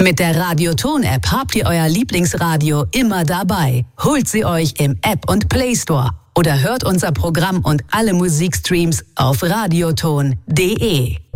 Mit der Radioton-App habt ihr euer Lieblingsradio immer dabei. Holt sie euch im App- und Play Store oder hört unser Programm und alle Musikstreams auf radioton.de.